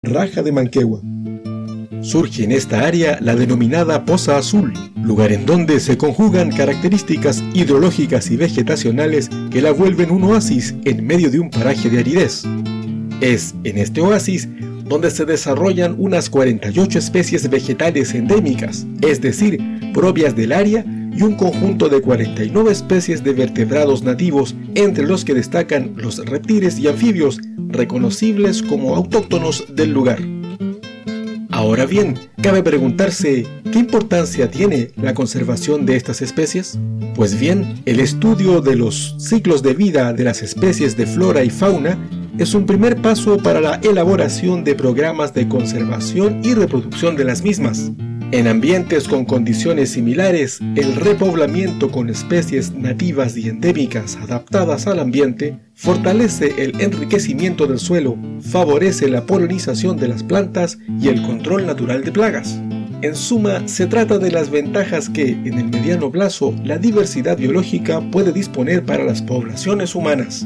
Raja de Manquehue. Surge en esta área la denominada Poza Azul, lugar en donde se conjugan características hidrológicas y vegetacionales que la vuelven un oasis en medio de un paraje de aridez. Es en este oasis donde se desarrollan unas 48 especies vegetales endémicas, es decir, propias del área, y un conjunto de 49 especies de vertebrados nativos, entre los que destacan los reptiles y anfibios reconocibles como autóctonos del lugar. Ahora bien, cabe preguntarse, ¿qué importancia tiene la conservación de estas especies? Pues bien, el estudio de los ciclos de vida de las especies de flora y fauna es un primer paso para la elaboración de programas de conservación y reproducción de las mismas. En ambientes con condiciones similares, el repoblamiento con especies nativas y endémicas adaptadas al ambiente fortalece el enriquecimiento del suelo, favorece la polinización de las plantas y el control natural de plagas. En suma, se trata de las ventajas que, en el mediano plazo, la diversidad biológica puede disponer para las poblaciones humanas.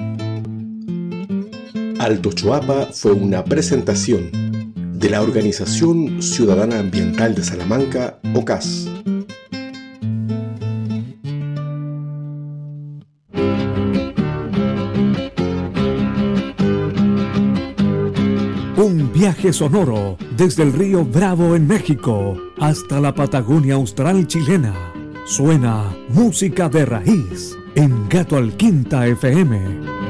Alto Choapa fue una presentación de la Organización Ciudadana Ambiental de Salamanca, OCAS. Un viaje sonoro desde el río Bravo en México hasta la Patagonia Austral chilena. Suena música de raíz en Gato al Quinta FM.